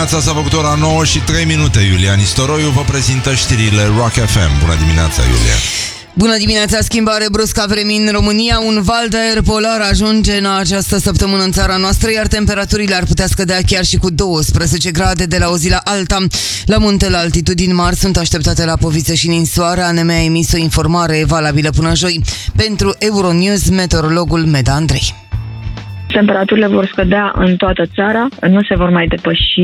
dimineața, s-a făcut ora 9 și 3 minute. Iulian Istoroiu vă prezintă știrile Rock FM. Bună dimineața, Iulia! Bună dimineața! Schimbare bruscă a vremii în România. Un val de aer polar ajunge în această săptămână în țara noastră, iar temperaturile ar putea scădea chiar și cu 12 grade de la o zi la alta. La munte, la altitudini mari, sunt așteptate la Poviță și Ninsoara. ANM a emis o informare valabilă până joi. Pentru Euronews, meteorologul Meda Andrei. Temperaturile vor scădea în toată țara, nu se vor mai depăși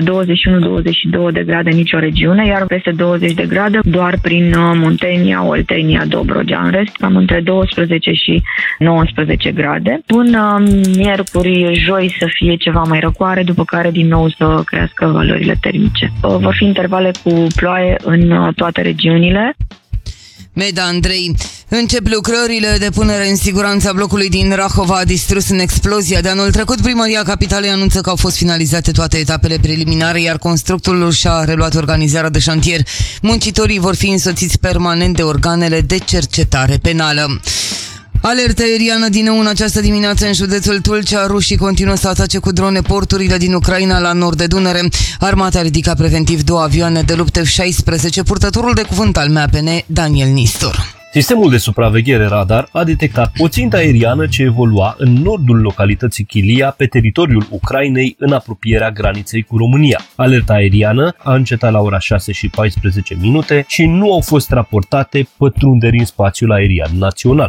21-22 de grade în nicio regiune, iar peste 20 de grade doar prin Muntenia, Oltenia, Dobrogea. În rest, cam între 12 și 19 grade. Până miercuri, joi să fie ceva mai răcoare, după care din nou să crească valorile termice. Vor fi intervale cu ploaie în toate regiunile. Meda Andrei. Încep lucrările de punere în siguranță a blocului din Rahova, distrus în explozia de anul trecut. Primăria Capitalei anunță că au fost finalizate toate etapele preliminare, iar constructorul și-a reluat organizarea de șantier. Muncitorii vor fi însoțiți permanent de organele de cercetare penală. Alertă aeriană din nou în această dimineață în județul Tulcea. Rușii continuă să atace cu drone porturile din Ucraina la nord de Dunăre. Armata a ridicat preventiv 2 avioane de luptă F-16. Purtătorul de cuvânt al MAPN, Daniel Nistor. Sistemul de supraveghere radar a detectat o țintă aeriană ce evolua în nordul localității Chilia, pe teritoriul Ucrainei, în apropierea graniței cu România. Alerta aeriană a încetat la ora 6 și 14 minute și nu au fost raportate pătrunderi în spațiul aerian național.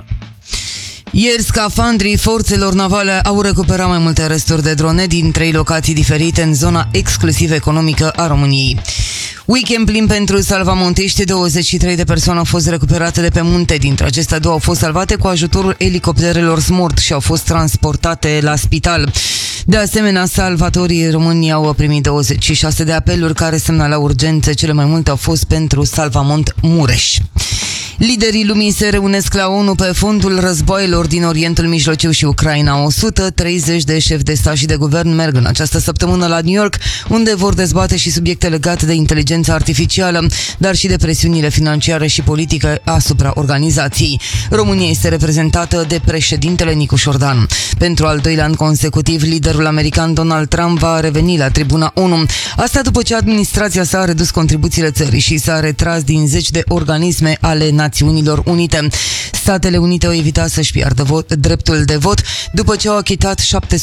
Ieri, scafandrii forțelor navale au recuperat mai multe resturi de drone din 3 locații diferite în zona exclusiv economică a României. Weekend plin pentru salvamontești, 23 de persoane au fost recuperate de pe munte. Dintre acestea 2 au fost salvate cu ajutorul elicopterelor Smurt și au fost transportate la spital. De asemenea, salvatorii români au primit 26 de apeluri care semnalau urgențe. Cele mai multe au fost pentru Salvamont Mureș. Liderii lumii se reunesc la ONU pe fondul războaielor din Orientul Mijlociu și Ucraina. 130 de șefi de stat și de guvern merg în această săptămână la New York, unde vor dezbate și subiecte legate de inteligența artificială, dar și de presiunile financiare și politică asupra organizației. România este reprezentată de președintele Nicu Șordan. Pentru al 2-lea an consecutiv, liderul american Donald Trump va reveni la tribuna ONU. Asta după ce administrația sa a redus contribuțiile țării și s-a retras din 10 de organisme ale Națiunilor Unite. Statele Unite au evitat să-și piardă dreptul de vot după ce au achitat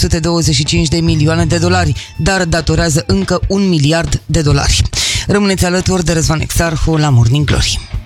725 de milioane de dolari, dar datorează încă $1 miliard. Rămâneți alături de Răzvan Exarhu la Morning Glory.